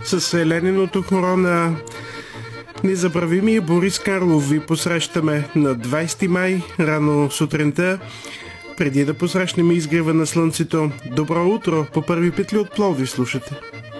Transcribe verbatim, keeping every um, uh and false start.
С Елениното хоро на незабравимия Борис Карлов ви посрещаме на двайсети май, рано сутринта. Преди да посрещнем изгрева на слънцето, добро утро, по първи петли от Пловдив слушате.